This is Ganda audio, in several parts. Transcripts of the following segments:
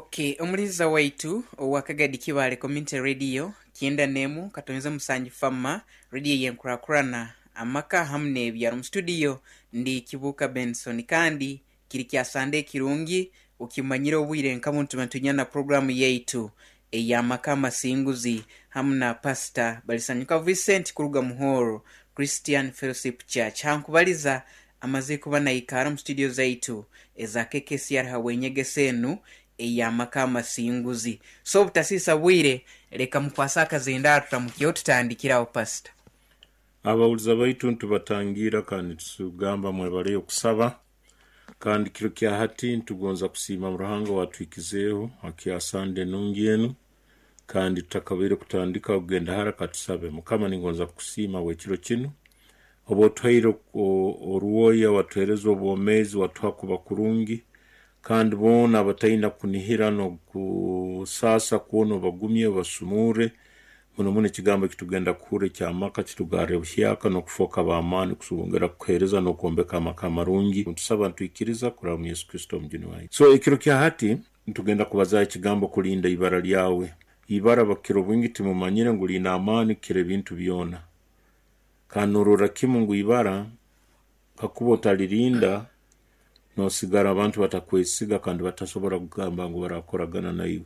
Okay, omuliza waitu owakagadi Kibale Community Radio kienda nemu katonze musanji fama radio yenkurakurana amaka hamne ebyaro mu studio ndi Kibuka Benson kandi kiri kya Sunday kirungi ukimanyira obwire nkamuntu matunyana program yaitu eyamaka masinguzi hamna pastor Balisanyuka Vincent kuruga muhoro Christian Fellowship Church hankubaliza amaze kuba naikara mu studio zaitu eza KKCR hawenyegesenu eyamaka masinguzi so butasisa bwire leka mukwasaka zenda tutamukiyo tutandikirawo pastor abawuliza baitu ntubatangira kandi tusugamba mwebale okusaba kandi kiro kya hati ntugonza kusima mu ruhanga watwikizeho akiya Sunday nungienu kandi tutakabire kutandika ogenda haraka tusabe mukama ningonza kusima we kiro kino obo twairo oruwoya watwerezo obomezi watwakuba kurungi kandi bona abatayina kunihira no kusasa kuono bagumye basumure muno kigambo kitugenda kure kyamaka kitugare bushyaka no kufoka bamani kusubongera kuhereza no kombeka amaka marungi ntusaba ntwikiriza kura mu Yesu Kristo mjini wayi so ikiro kya hati ntugenda kubaza ikigambo kulinda ibara lyawe ibara bakiro bwingi timumanyire nguli na amani kire bintu byona kanurura kimungu ibara kakubo talirinda no sigara abantu batakwesiga kandi batasobora kugamba ngo barakoragana naiwe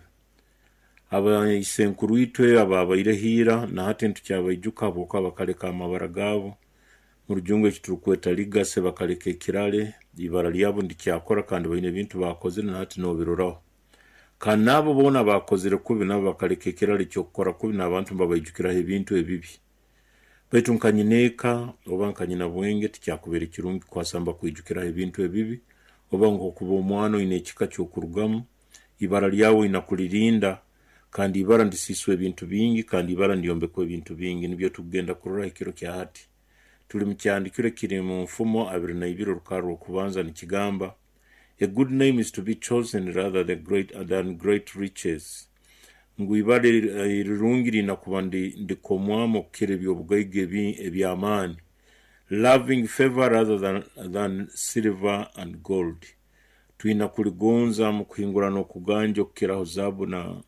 aba isenkuru itwe ababayirehira na hati ntukyabayijuka boka bakaleka amabara gabo mu rujungu ekiturukweta ligase bakaleka kirale ibara lyabo ndikyakora kandi bayine bintu bakoze na hati no biruraho kandi nabo bona bakozere kubi nabo bakaleka kirale cyo gukora kubi nabantu babayijukira ibintu ebibi baitu nkanyineka obankanyina bwenge tikyakubera kirungi kwasamba kwijukira ibintu ebibi obango kuba omwana ine kika cyo kurugamu ibara lyawe inakulirinda kandi ibara ndisiswe bintu bingi kandi ibara ndiyombekwe bintu bingi nibyo tugenda kurura ikiro kya hati tuli mucyandikire kiri mu mfumo 22 rukaro kubanza ni kigamba a good name is to be chosen rather than great riches ngo ibara irungiri nakubandi ndikomwamo kire byobugayge ebyamani loving favor rather than silver and gold tuina kuligonza mu kuhingura no kuganjo kiraho zabu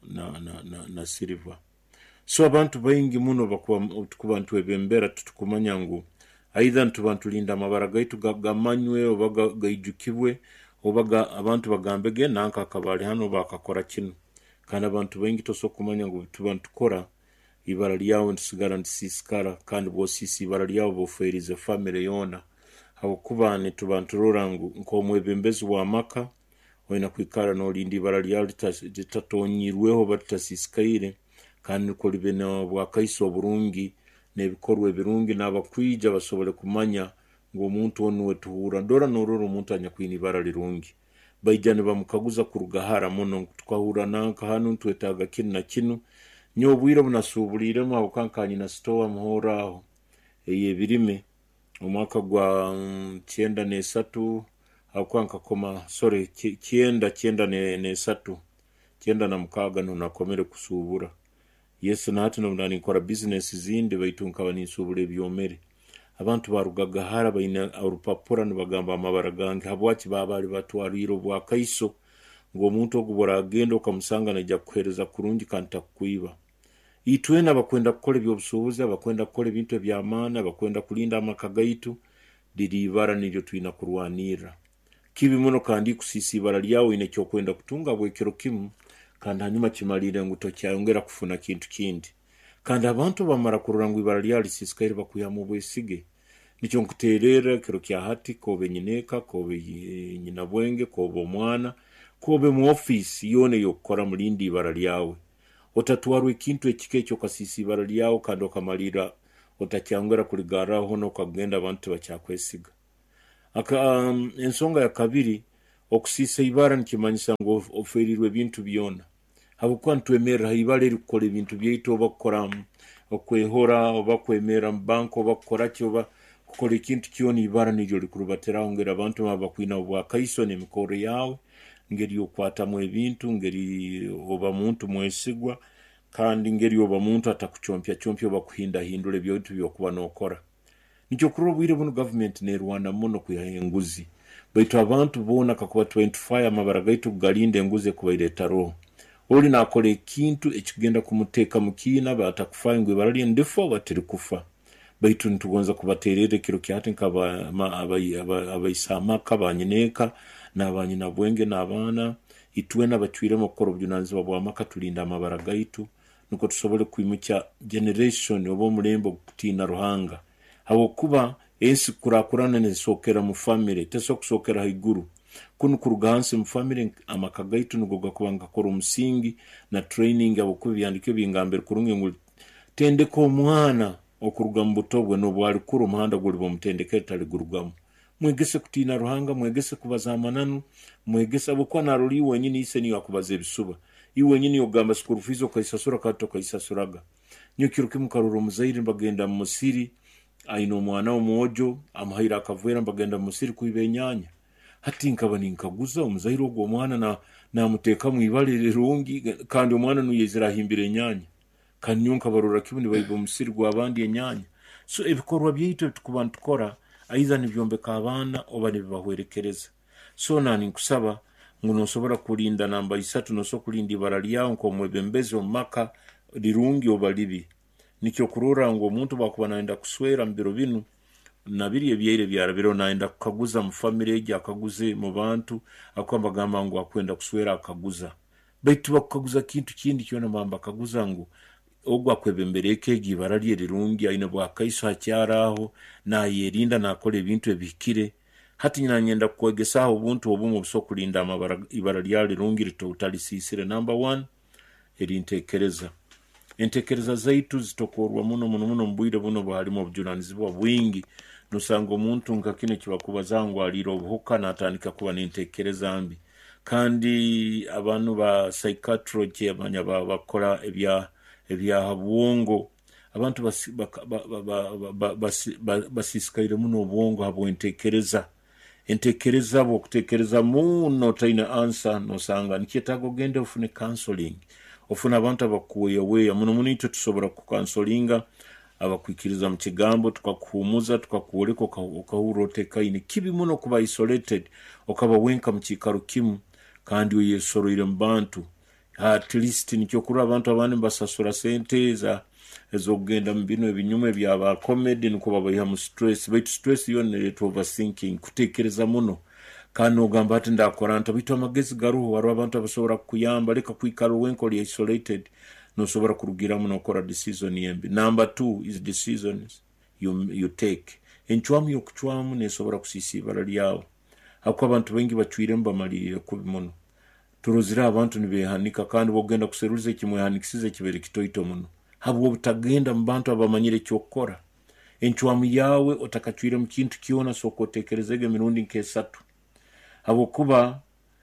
na silver so abantu bayingi muno bakubantu ebembera tutukumanya ngo aidha ntubantu linda amabara gaitu gagamanywe obaga gaijukibwe obaga abantu bagambege nanka akabali hano bakakora kino kandi abantu bayingi toso kumanya ngo tubantu kora ibara lyawo ntisigara ntisiskara kandi bosisi ibara lyawo boferize family yona abo kubane tubantu rorangu nkomwebembezi wa maka oina kwikara no lindi ibara lyawo litatonyirweho batasisikaire kandi ko libena bwakaiso burungi nebikorwe birungi nabakwija basobole kumanya ngo umuntu onwe tuhura ndora nororo umuntu anya kwini ibara lirungi bayijane bamukaguza kurugahara muno tukahura nanka hanu ntwetaga kinu na kinu nyobwira bunasubulire mu abukankanye na store muhoraho eye birime umwaka gwa 93 akwanka koma sorry 93 na mukaga no nakomere kusubura Yesu nati no ndani nkora business zindi baitunka banisubule byomere abantu barugaga hara bayina urupapura nibagamba amabara gange habwachi babali batwariro bwa kaiso ngo umuntu ogubora agendo kamusanga najya kuhereza kurungi kanta kuiba itwena bakwenda gukora by'obusubuzi bakwenda gukora ibintu by'amana bakwenda kulinda amakagaitu diri ibara niryo twina kurwanira kibi muno kandi kusisi ibara lyawe ine cyo kwenda kutunga bwekero kimu kandi hanyuma kimalire nguto cyayongera kufuna kintu kindi kandi abantu bamara kururangu ibara lyali sisikaire bakuya mu bwesige nicyo nkuterera kiro kya hati kobe nyineka kobe nyina bwenge kobe omwana kobe mu office yone yokora mulindi ibara lyawe otatuwarwe kintu ekikecho kasisi ibara lyawo kandi okamalira otakyangera kuligara hono kagenda abantu bacyakwesiga ensonga ya kabiri okusisa ibara nkimanyisa ngo oferirwe bintu byona habukwantu emera ibara erikole bintu byito bakoramu okwehora obakwemera mbanko bakora cyo kukora kintu kyoni ibara niryo likurubatera ongera abantu babakwina bwa kaiso ne mikoro yawe ngeri yokwata mu ebintu ngeri oba muntu mwesigwa kandi ngeri oba muntu atakuchompya bakuhinda hindule byotu byokuba nokora nicyo kurobwire buno government ne Rwanda muno kuyahenguzi baitu abantu bona kakuba 25 amabara gaitu galinde nguze kubaireta ro oli nakola ekintu ekigenda kumuteeka mu kiina batakufa ngwe barali endefu bateri kufa baitu nitugonza kubaterera kiro kyate abaisa amaka banyineeka n'abanyina bwenge n'abaana itwena batwire mu kukora obujunaanizibwa bw'amaka tulinda amabara gaitu nuko tusobole kwimukya generation oba omulembe okutiina Ruhanga habwokuba ensi kurakurana nesookera mu family tesokusookera haiguru kunu kuruga hansi mu family amaka gaitu nugo gakuba ngakora omusingi na training habwokuba byandike bingambere kurungi ngu tendeka omwana okuruga mu buto bwe n'obwali kuri omuhanda guli bwomutendekere taligurugamu mwegese kutiina Ruhanga mwegese kubaza amananu mwegese habwokuba naroli wenyini ise niyo akubaza ebisuba iwe nyini ogamba school fees okaisasura kato kaisasuraga nyo kiro kimukarura omuzaire mbagenda mu musiri aino omwana omwojo amahira akavera mbagenda mu musiri kuiba enyanya hati nkaba ninkaguza omuzaire ogwo omwana namuteeka mu ibale rirungi kandi omwana nuyezera ahimbira enyanya kandi nyo nkabarura kibuni baiba omusiri gw'abandi enyanya so ebikorwa byaitu tukuba ntukora aiza nibyombeka abaana oba nibibahwerekereza so nani nkusaba nguno nsobola kulinda namba 3 noso kulinda ibara lyawo nkomwebembezi omumaka lirungi oba libi nikyo kurora ngo omuntu bakuba naenda kuswera mbiro binu nabiri ebyeire byarabiro naenda kukaguza mu family ege akaguze mu bantu akwamba gamba ngo akwenda kuswera akaguza baitu bakaguza kintu kindi kyona mamba akaguza ngo ogwa kwebembereke ibara lye lirungi aine bwakaiso hakyaraho nayerinda nakola ebintu ebikire hati nyina nyenda kwegesaho obuntu obumu busokulinda amabara ibara lyali lungi litotalisisire number 1 erintekereza entekereza zaitu zitokorwa muno mbwire buno bwalimu obujunanizibwa bwingi nosanga omuntu nkakine kibakubazangu alira obuhuka natandika kuba n'entekereza mbi kandi abantu ba psychiatry abanya bakora ebya bwongo abantu basisikaire muno obwongo abo entekereza bokutekereza muno taina answer nosanga nikyetaaga ogende ofune counseling ofuna abantu abakuweyaweya muno ito tusobora kukansolinga abakwikiriza mu kigambo tukakuhumuza tukakuoleka okahura otekaine kibi muno kuba isolated okaba wenka mu kikaro kimu kandi oyesoroire mu bantu at least nikyokura abantu abandi basasura sente ezokugenda mu bino ebinyume byaba comedy nuko babayiha mu stress but stress yone let overthinking kutekereza muno kandi ogamba ati ndakora ntabito amagezi garuho wari abantu abasobora kuyamba leka kwikara wenko li isolated no sobora kurugira muno okora decision yembi. Number 2 is decisions you take enchwamu yokuchwamu nesobora kusisibara lyawo akwa abantu bengi bachwire mbamalire kubimono turozira abantu nibehanika kandi bogenda kuseruza kimwehanikisize kibere kitoito muno habwo butagenda mbantu abamanyire cyokora enchwamu yawe otakachwire mu kintu kiona sokotekerezege mirundi nkesatu abo kuba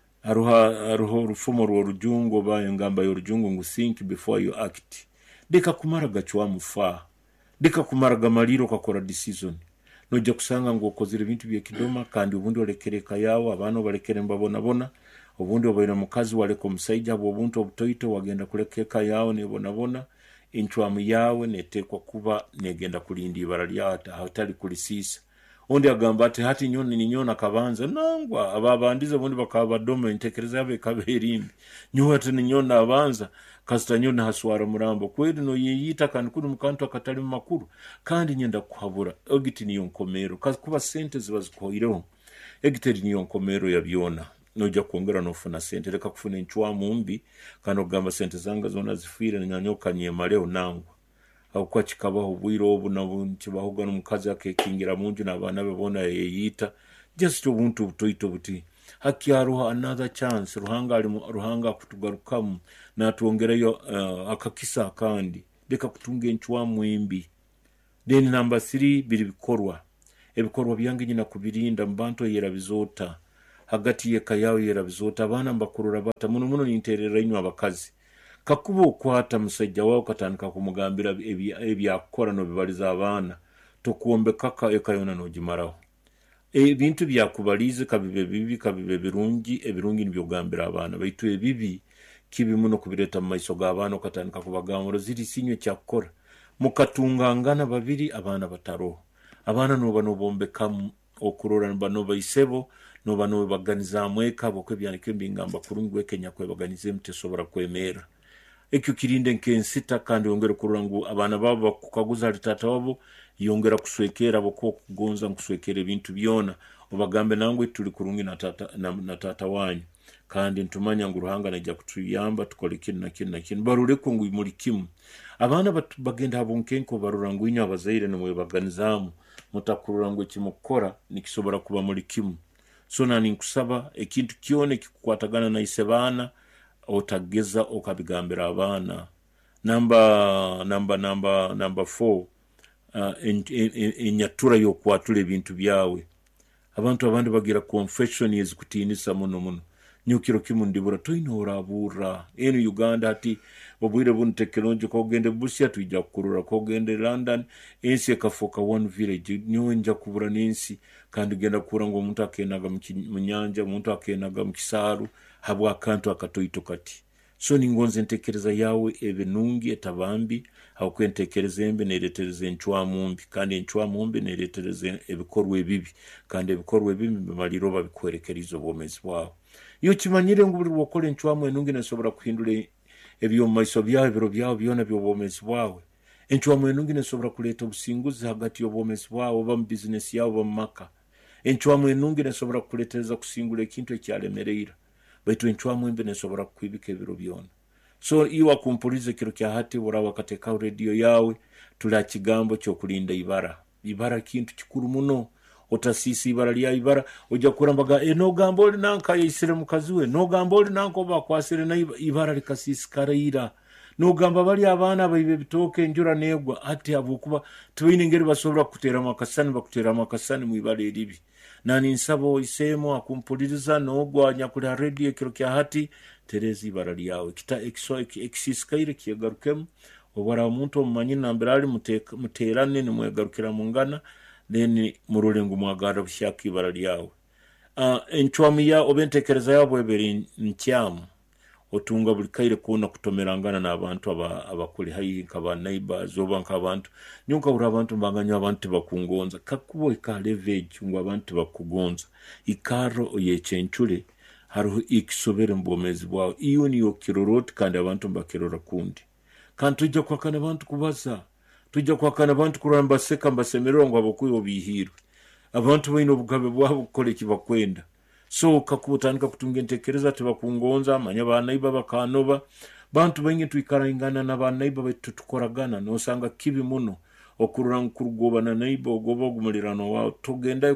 aruho rufumo rw'orujungo bayo ngamba y'orujungo ngo think before you act deka kumara gachwamu fa deka kumara gamaliro kakora decision nojja kusanga ngo okozire bintu bye kidoma kandi ubundi olekereka yawo abantu balekere mbabona ubundi obaira mukazi waleko musaija abo obuntu obutoito wagenda kulekeka yawo nebona enchwamu yawe netekwa kuba negenda kulindi ibara lyata hatali kulisisa ondi agamba ati hati nyoni ni nyona kabanza nangwa ababandize bondi bakaba doma intekereza yabe kaberimbi nyo ati ni nyona abanza kasita nyona haswara murambo kweli no yiyita kandi kuri mukantu akatali makuru kandi nyenda kuhabura ogiti niyo nkomero kuba sente zibazikoireho egiteri niyo nkomero yabyona nojja kuongera nofuna sente leka kufuna enchwamu mbi kandi ogamba sente zanga zona zifire nyanyoka nyemaleo nangwa akwa kikabaho bwiro obu nabunkibahoga n'omukazi akekingira munju n'abaana bebona yeyita just obuntu butoito buti hakiaruha another chance ruhanga kutugarukamu natuongerayo akakisa kandi deka kutunga enchwamu embi. Then number 3 biri bikorwa byange nyina kubirinda mbanto yera bizota hagati yeka yawo yera bizota abana mbakurura bata muno ninterera inyo abakazi kakubo kwata musajja wao katandika kumugambira ebyakora no bibaliza abana tokuombe kaka ekayona no jimaraho ebintu byakubalize kabibe bibi kabibe birungi nibyo gambira abana baitu ebibi kibi muno kubireta mu maiso g'abana katandika kubagambira ziri sinyo cyakora mukatungangana babiri abana bataro abana no bano bombe kam okurora bano bayisebo noba nobaganizamu eka bwokwebyandika embingamba kurungi wekenya kwebaganize mutesobola kwemera ekyo kirinde nkensita kandi yongere kurora ngu abaana babo bakukaguza ali tata wabo yongera kuswekera boko kugonza nkuswekera ebintu byona obagambe nangwe tuli kurungi na tata wanyu kandi ntumanya ngu Ruhanga najja kutuyamba tukole kintu na kintu barure ko ngu muri kimu abaana bagenda abunkenko barura ngu inyo abazaire nemwe baganizamu mutakurura ngu kimukora nikisobora kuba muri kimu so nani nkusaba ekintu kyone kikukwatagana na ise baana otageza okabigambira abaana number 4 enyatura yokwatula ebintu byawe abantu abandi bagira confession yezikutinisa muno nyukiro kimundibura toino orabura eno Uganda ati obwire bunu technology ko gende Busia tujja kurura ko gende London ensi ekafoka one village nyonja kubura nensi kandi genda kura ngo omuntu akenaga mu nyanja omuntu akenaga mu kisaru habwa akantu akatoito kati so ningonze ntekereza yawe ebenungi etabambi hakwentekereza embe neretereza enchwamumbi kandi enchwamumbi neretereza ebikorwa ebibi kandi ebikorwa ebibi bimaliro babikwerekerizo bomezi bwawe iyo kimanyire ngo buri wakole enchwamu enungi nesobora kuhindura ebyo maiso byawe biro byawe byona byobomezi bwawe enchwamu enungi nesobora kuleta obusinguzi hagati y'obomezi bwawe oba mu business yawe oba mu maka enchwamu enungi nesobora kuletereza kusingula ekintu ekyalemereira baitu enchwamu embe nesobora kwibika ebiro byona so iwa kumpulize kiro kya hati urawa kateka radio yawe tula kigambo kyokulinda ibara kintu kikuru muno otasisi ibara lya ibara oja kurambaga no gambo oli nanka yisire mukaziwe no gambo oli nanko bakwasire na ibara likasisi karaira no gamba bali abana bayibe bitoke njura negwa ati abukuba twine ngeri basobora kutera makasani mu ibara eribi nani nsabo isemo akumpuliriza no gwanya kuri radio kiro kya hati terezi ibara lyawe kita exisikaire kiegarukemu obara omuntu omumanyi nambera ali muterane ni mwegarukira mungana then murulengu mwagara bushaka ibara lyawe enchwamiya obentekereza yabo eberi ncyamu otunga bulikaire kuona kutomerangana n'abantu abakuli hayi nkaba neighbors oba nk'abantu nyunka uri abantu mbanganya abantu bakungonza kakubo ikalevage ngo abantu bakugonza ikaro oyechenchule hariho ikisobere mbomezi bwawe iyo niyo kiroroti kandi abantu mbakirora kundi kandi tujja kwakana abantu kubaza tujja kwakana abantu kuramba seka mbasemerero ngo abakuyo bihirwe abantu baino obugabe bwabo kukole kibakwenda so kakubutanika kutunga entekereza tebakungonza manya banaiba bakanoba bantu baingi tuikarangana na banaiba betu tukoragana nosanga kibi muno okurura nkurugoba na naiba ogoba ogumulirano wao togenda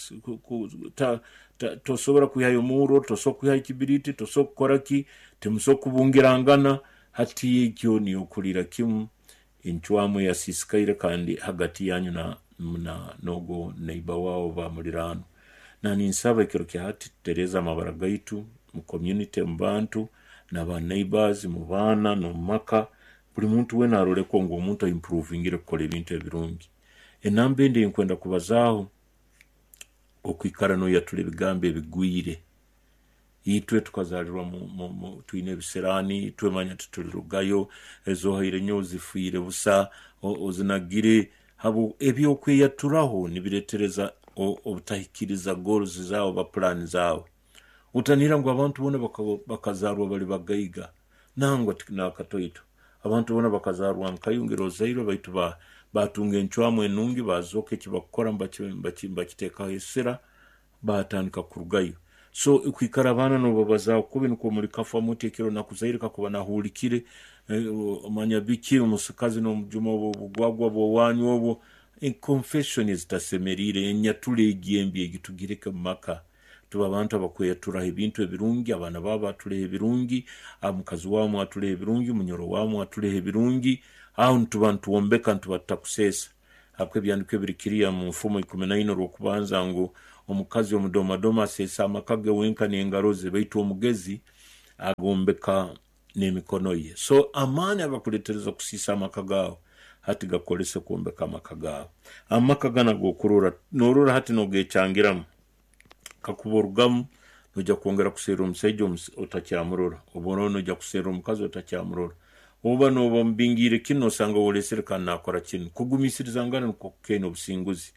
tosobora kuyayo muro tosokuyayo kibiriti tosokukoraki temusokubungirangana hati ekyo niyo kulira kimu enchwamu ya sisikaire kandi hagati yanyu na nogo neiba wao bamulirano nani nsaba ekiro kya hati tereza amabara gaitu mu community mbantu na ba neighbors mu bana no maka buli muntu wena aroleko ngo omuntu improvingire kukola ebintu ebirungi enambe ndi nkwenda kubazaho okwikara no yatule bigambe bigwire itwe tukazalirwa mu twine biserani twemanya tutulirugayo ezo haire nyozi fuire busa ozinagire habo ebyo kweyaturaho nibiretereza obutahikiriza goals zao ba plan zao utanira ngo abantu bone bakazarwa bali bagayiga nangwa tinakatoito abantu bone bakazarwa nkayungiro zairo baitu batunga enchwamu enungi bazoke kibakora mbakiteka hesera batandika kurugayo so kwikara bana no babaza kubi nuko muri kafa mutekero nakuzairika kuba nahulikire manya biki umusakazi no mujuma bugwagwa bo wanyu obo in confession is tasemerire nyatule igiembi egitugireke maka tuba abantu abakweyatura ebintu ebirungi abana baba atule ebirungi amukazi wamu atule ebirungi munyoro wamu atule ebirungi aho ntubantu wombeka ntubatakusesa akwe byandikwe birikiria mu mfumo 14 rokubanza ngo omukazi omudomadoma asesa amakage wenka n'engaroze baitu omugezi agombeka n'emikono ye so amani abakuletereza kusisa amakagao hati gakolese kuombeka amakagao amakagana gokurura norura hati nogechangiramu kakuborugamu nojja kuongera kusera omusajja otakyamurora obono nojja kusera omukazi otakyamurora oba no mbingire kino sanga olesere kana akora kino kugumisiriza ngana kokeno businguzi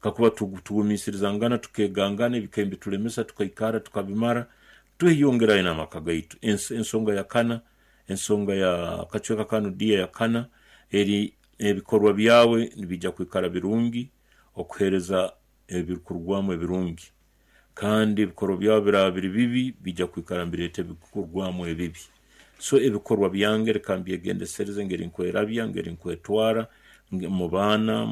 kakuba tugumisiriza tukegangana bikembe tulemesa tukaikara tukabimara tuhiyongera ina makagaitu ensonga ya kana ensonga ya kachweka kanu dia ya kana eri ebikorwa byawe nibijja kwikara birungi okuhereza ebikurwamu ebirungi kandi ebikorwa byawe birabiri bibi bijja kwikara mbirete bikurwamu ebibi so ebikorwa byange reka mbyegendesereze ngeri nkwerabya ngeri nkwetwara mu bana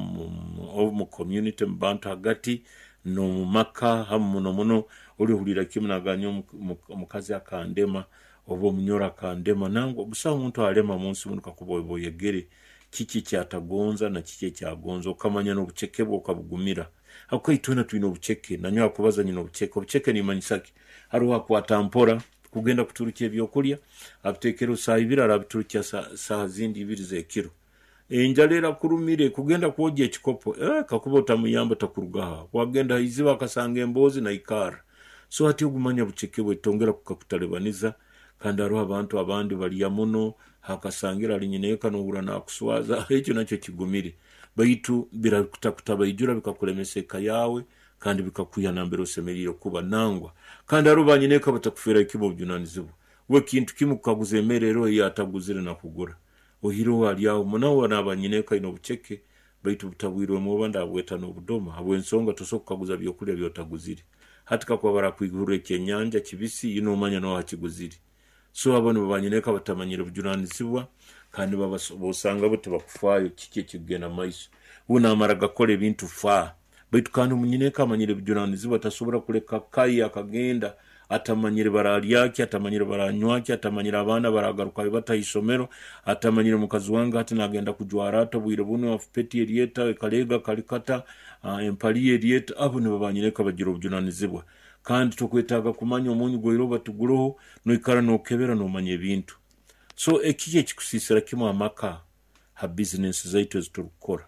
mu community mu bantu hagati no mu maka hamu muno uri hulira kimnaganyo mukazi akandema obo munyora akandema nango busa umuntu alema munsi munuka kuboyegere kiki kyatagonza na kiki kyagonza okamanya no bucekebwo okabugumira akwituna twino buceke nanyo akubaza nyino buceke ni manyisaki haruwa kwatampora kugenda kuturukiye byokulya abutekero saibira arabuturukiya saa zindi ibiri zekiro enjalera kurumire kugenda kwogye ekikopo kakuba otamuyamba takurugaha wagenda iziba kasanga embozi na ikara so ati ogumanya bucekebwe tongera kukakutalebaniza kandi aruha abantu abandi baliya muno hakasangira linyineka n'ubura nakuswaza ekyo nakyo kigumire baitu birakutabayijura bikakulemeseka yawe kandi bikakuyana mbere osemerire kuba nangwa kandi arubanyineka batakufera ikibo byunanizibo we kintu kimukaguze emerero yataguzire na kugura ohiro wali yawo munawo nabanyineka ino buceke baitu butabwirwe mu banda abweta no budoma abwe nsonga tosokukaguza byokulya byotaguzire hatika kwa barakwigure kyenyanja kibisi ino manya no hakiguzire so abantu banyineka batamanyire bujunanizibwa kandi babosanga bote bakufayo kike kigena maiso una amaraga kole bintu fa baitu kandi munyineka amanyire bujunanizibwa tasobora kuleka kai akagenda atamanyire baralyaki atamanyire baranywaki atamanyire abana baragaruka batayisomero atamanyire mukazi wanga ati nagenda kujwara atabwire buno afupeti erieta ekalega kalikata empali erieta abo ne babanyireka bagira obujunanizibwa kandi tukwetaga kumanya omunyu goiro batuguroho no ikara no kebera no manye bintu so ekije kikusisira kimu amaka ha business zaitu ziturukora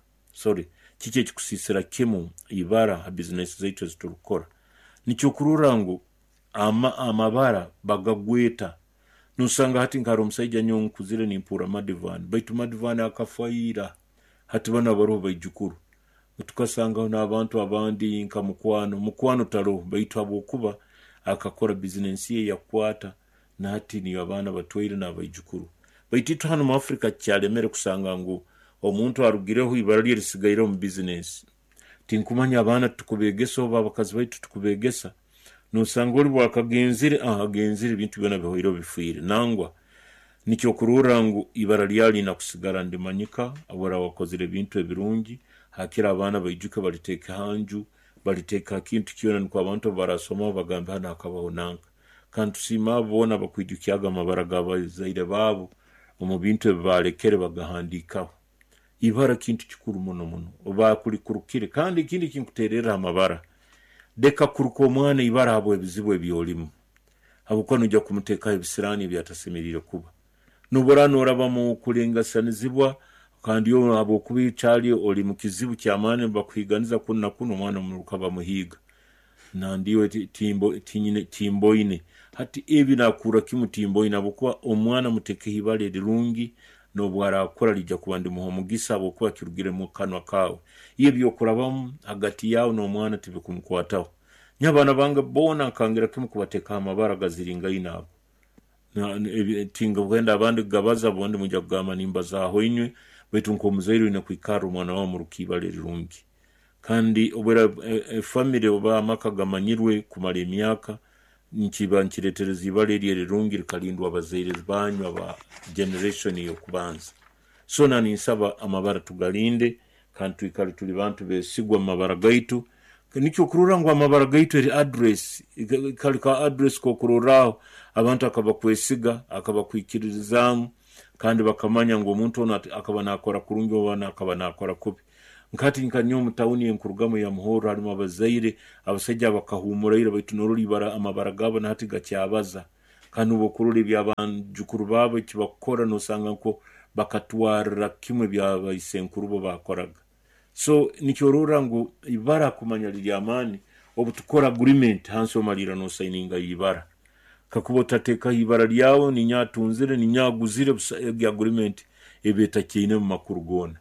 kije kikusisira kimu ibara ha business zaitu ziturukora nicho kururangu amabara bagagweta nusanga hati nkaro musajja nyo kuzire nimpura madivan baitu madivan akafaira hati bana baro bayijukuru tukasanga n'abantu abandi nka mukwano taro baitu abokuba akakora business ye yakwata na hati ni abana batwire n'abayijukuru baitu hano mu Africa cyalemere kusanga ngo omuntu arugireho ibarali risigaire mu business tinkumanya abana tukubegeso babakazi baitu tukubegesa nusanga uri bwakagenzire agenzire bintu byona bihoiro bifire nangwa nicyo kururangu ibarali na kusigara ndimanyika abora wakozire bintu ebirungi hakira abana bayijuke baliteka hanju baliteka kintu kiona nko abantu barasoma bagamba hana akabaho nanka kandi sima bona bakwijukiyaga amabaraga bazaire babo mu bintu balekere bagahandikaho ibara kintu kikuru muno oba kuri kurukire kandi ikindi kinkuterera amabara deka kuruko mwana ibara abo ebizibwe byolimu abuko nujya kumuteka ebisirani byatasemerire kuba nuborano oraba mu kulengasanizibwa kandi yo abo kubicali oli mu kizibu kyamane bakwiganiza kunna kuno mwana murukaba muhiga nandiwe timbo ine hati ebi nakura kimutimbo ina bokwa omwana muteke hibale dirungi no bwara akora lija kubandi muhomugisa bokwa kirugire mu kanwa kawe yebyo kurabamu hagati yawo no mwana tibe kumkwataho nyabana banga bona kangira kimukubateka amabara gaziringa inabo na tinga bwenda abandi gabaza bondi mujya kugama nimba zaho inywe betu nko muzairo ina kwikara umwana wa mu rukibale rirungi kandi obera family oba makagamanyirwe kumara emyaka nkibankiretereza ibale rirungi rikalindwa abazaire banyu aba generation yo kubanza so nani nsaba amabara tugalinde kandi twikale tuli bantu besigwa amabara gaitu nicyo kurura ngo amabara gaitu eri address kalika address ko kururaho abantu akabakwesiga akabakwikirizamu kandi bakamanya ngo umuntu ona akaba nakora kurungi obana akaba nakora kubi nkati nkanyo mutawuni enkurugamo ya muhoro harimo abazaire abasajja bakahumurira baitu noruri bara amabara gabo na hati gacyabaza kandi ubokururi byabanjukuru babo kibakora no sanga ko bakatwara kimwe byabayisenkuru bo bakoraga so nicyorura ngo ibara kumanya liryamani obutukora agreement hanso malira no signinga ibara kakubota teka ibara lyawo ni nyatunzire ni nyaguzire agreement ebeta kine mu makurugona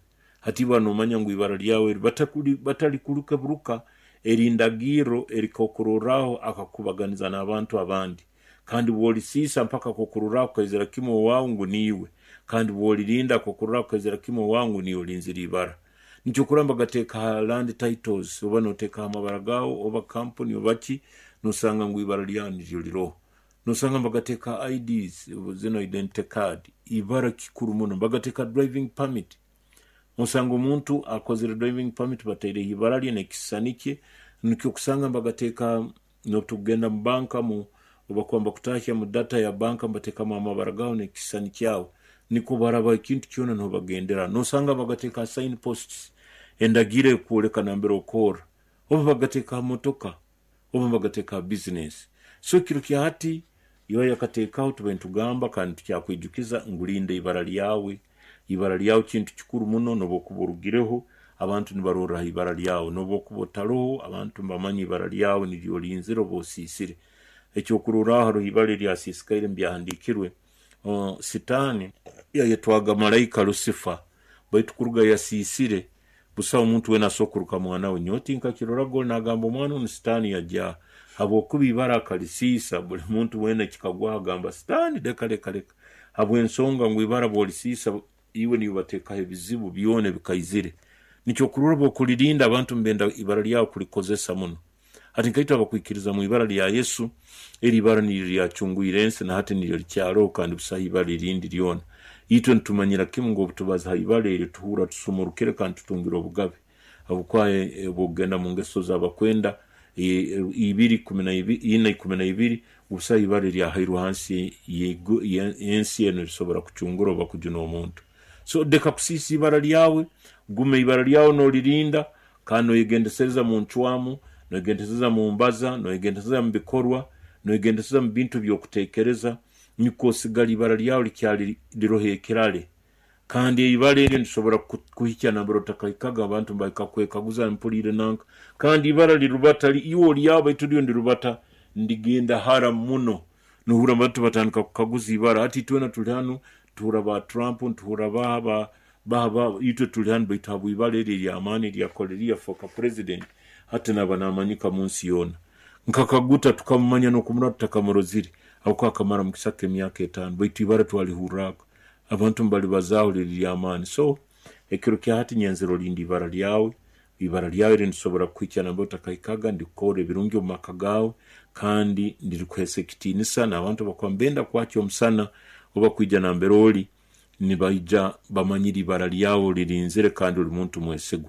hati banomanya ngu ibara lyawe batali kuluka buruka erindagiro erikokururaho akakubaganiza n'abantu abandi kandi bwolisisa mpaka kokururaho kaizira kimo wangu niwe kandi bwolirinda kokururaho kaizira kimo wangu niwe olinzira ibara nicho kuramba gateka land titles oba noteka amabara gawo oba company oba ki nosanga ngu ibara lyani lyo nosanga bagateka IDs zino identity card ibara kikuru muno bagateka driving permit nosanga umuntu akozere driving permit bataire ibara lye nekisanike nikyo kusanga bagateka no tugenda mu banka mu obakwamba kutashya mu data ya banka bateka mu amabara gawo nekisanikyawo niko baraba ikintu kyona no bagendera nosanga bagateka sign posts endagire kuoleka nambero okora oba bagateka motoka oba bagateka business so kiro kya hati iwa yakateka tubentu gamba kandi tukyakwijukiza ngulinde ibara lyawe kintu kikuru muno nobokuburugireho abantu nibarora ibara lyawe nobokubotalo abantu bamanyi ibara lyawe niryo linziro bosisire ekyo kurura haro ibara lyasisikaire mbyahandikirwe sitani yetwaga malaika Lucifer baitu kuruga yasisire busa omuntu wena sokuruka mwana we nyoti nkakirora gol nagamba mwana ni sitani yajja abo kubibara kalisisa buli muntu wena kikagwa gamba sitani leka abo ensonga ngo ibara bolisisa iwe ni bateka ebizibu byone bikaizire nicho kurura bokulirinda abantu mbenda ibara lyawo kulikozesa muno ati nkaita bakwikiriza mu ibara lya Yesu eri ibara ni lya chunguirense na hati ni lya kandi busa ibara lirindi lyona ito ntumanyira kimu ngo butubaza ibara eri tuhura tusumurukire kandi tutungira obugabe abukwaye bugenda mu ngeso z'abakwenda 2:12 busa ibara lya hairu hansi yensi eno sobora kuchungura oba kujuna omuntu so deka kusisi ibara lyawe gume ibara lyawe no lirinda kandi oyigendeseza mu nchwamu no yigendeseza mu mbaza no yigendeseza mu bikorwa no yigendeseza mu bintu byokutekereza niko sigali ibara lyawe likyali lirohekerale kandi ibara eri nsobora kuhikya nambero takayikaga abantu bayikakwekaguza mpulire nanka kandi ibara lirubatali iwo lyawe itudio ndirubata ndigenda hara muno nuhura abantu batandika kukaguza ibara ati tuena tulihanu tuhura ba Trump tuhura baba ito tulihanu baitabu ibara eri lya amani lya koleria foka president hati nabanamanyika munsi yona nkakaguta tukamumanya nokumuna tutakamuroziri auko akamara mukisake myaka 5 baitu ibara twalihuraga abantu mbali bazaho lya amani so ekiro kya hati nyenzero lindi ibara lyawe rinsobora kwikya nabo takayikaga ndikore birungi mu makagawe kandi ndirikwese kitini sana abantu bakwambenda kwakyo musana oba kwijja namberoli nibaija bamanyiri ibara lyawe lirinzire kandi uli muntu mwesegwa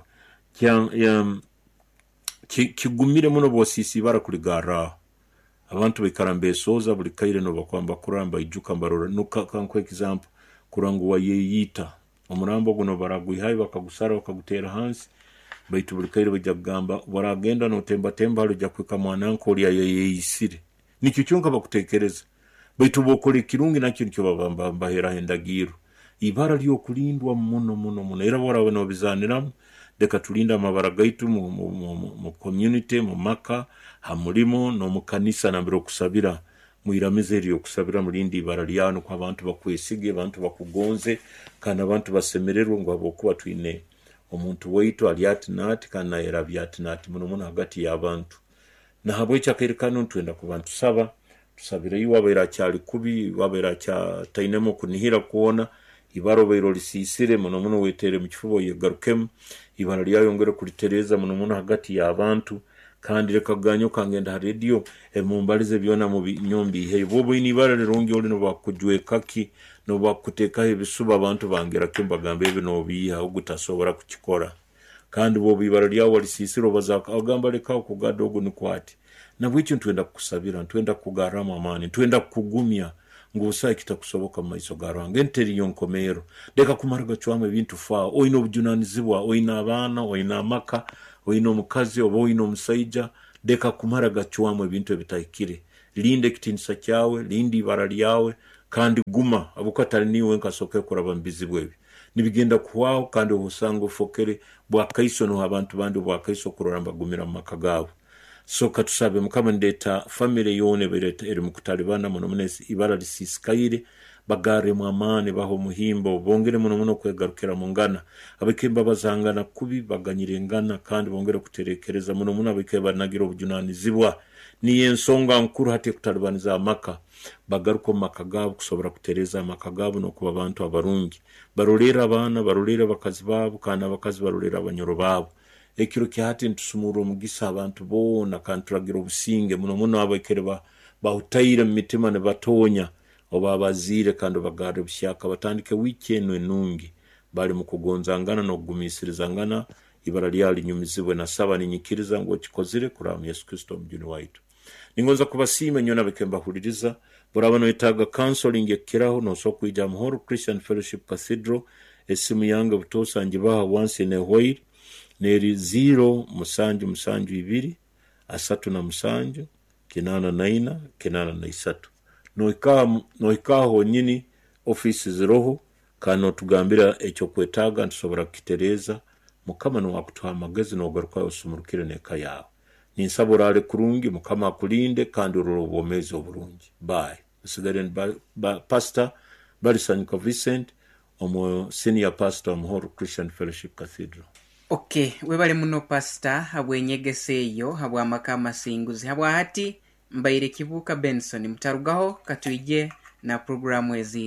kigumire muno bosisi ibara kuligara abantu bikarambe soza buli kaire no bakwamba kuramba ijuka mbarora nuka kankwe example kurangu wayeyita omurambo guno baragwihaye bakagusara bakagutera hansi baitu buli kaire bajja kugamba waragenda no temba halo kwika mwananko oli yeyisire nikyo cyonka bakutekereza baitu bokole kirungi nakyo cyo babamba hera hendagiro ibara lyo kulindwa muno era bora bano bizanira deka tulinda amabara gaitu mu community mu maka hamulimo no mu kanisa nambiro kusabira muiramize lyo kusabira mulindi ibara lyano kwa abantu bakwesige abantu bakugonze kana abantu basemererwa ngo abokuba twine omuntu waitu aliatinati kana era byatinati muno hagati y'abantu na habwe cyakerekano twenda ku bantu tusabira yiwabera cyali kubi wabera cya tainemo kunihira kuona ibaro bero lisisire muno wetere mu kifubo yegarukemu ibara lyayongera kulitereza muno hagati y'abantu kandi reka ganyo kangenda radio mumbalize byona mu nyombi he bobo ini ibara lirongi oli no bakujwe kaki no bakuteka ebisuba abantu bangera kimba gambe bino biha ogutasobora kukikora kandi bobo ibara lyawo lisisiro bazaka agamba leka kugadogo nikwati nabwicho twenda kusabira twenda kugarama amani twenda kugumya ngusa kitakusoboka mu maiso garwange enteri yonkomero deka kumaraga chwame bintu fa oino bujunanizibwa oina abana oina maka oino mukazi oino musaija deka kumaraga chwame bintu ebitaikire linde kitinisa kyawe lindi ibara lyawe kandi guma abukatali niwe nkasoke kuraba mbizibwe nibigenda kuwao kandi ubusango fokere bwa kaiso no abantu bandi bwa kaiso kuroramba gumira makagawe so katusabe mukama ndeta family yone bereta eri mukutalibana muno munesi ibara lisisikaire bagare mu amani baho muhimbo bongere muno kwegarukira mu ngana abikemba bazangana kubi baganyire ngana kandi bongere kuterekereza muno abikeba nagira obujunanizibwa niye ensonga nkuru hati kutalibaniza amaka bagaruko makagabo kusobora kutereza amakagabo no kuba abantu abarungi barolera abana barolera bakazi babo kana bakazi barolera abanyoro babo ekiro kyati ntusumura omugisa abantu bona kanturagira obusinge muno abakereba bahutayire mu mitima ne batonya oba abazire kandi bagare bushaka batandike weekend enungi bali mu kugonzangana no kugumishirizangana ibara lyali nyumizibwe na saba ninyikiriza ngo kikozire kuramu Yesu Kristo mjuni waitu ningonza kubasima nyona bekemba huliriza burabano itaga counseling ekiraho no so kuija Amahoro Christian Fellowship Cathedral esimu yange butosa njibaha once in a while neri 0 asatu na musanju kinana naina kinana na isatu noikaho nyini office ziroho kano tugambira echo kwetaga ntusobora kitereza mukama no wakutuha amagezi no garuka osumurukire neka yawe ninsabura ale kurungi mukama akulinde kandi urubomezi oburungi bye sigaren pastor Balisanyika Vincent omo senior pastor Amahoro Christian Fellowship Cathedral. Okay, webale muno pastor habwenyegeseyo habwa makama singuzi habwa hati mbaire kibuka Benson mtarugaho katuije na programu ezi